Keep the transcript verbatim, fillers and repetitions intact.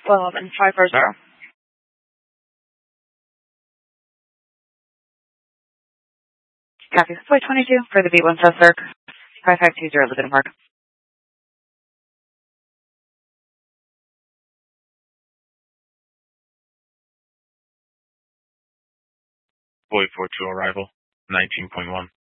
twelve and five four zero. Copy. Flight twenty-two for the B one South Circ. five five two zero Lieutenant Park. Boy four two arrival, nineteen point one.